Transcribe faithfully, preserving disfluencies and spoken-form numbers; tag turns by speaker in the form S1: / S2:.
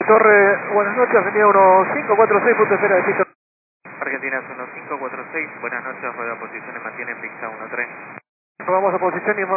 S1: Torre, buenas noches, Argentina uno cinco cuatro seis, punto de espera de pista.
S2: Argentina uno cinco cuatro seis, buenas noches, rueda posiciones, mantiene pista uno tres.
S1: Vamos a posición y